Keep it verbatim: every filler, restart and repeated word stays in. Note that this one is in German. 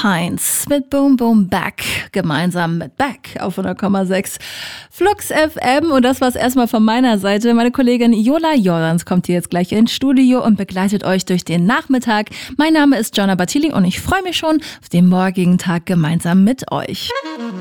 Pines mit Boom Boom Back, gemeinsam mit Back auf hundert Komma sechs Flux F M. Und das war's erstmal von meiner Seite. Meine Kollegin Jola Jordans kommt hier jetzt gleich ins Studio und begleitet euch durch den Nachmittag. Mein Name ist Gianna Battili und ich freue mich schon auf den morgigen Tag gemeinsam mit euch.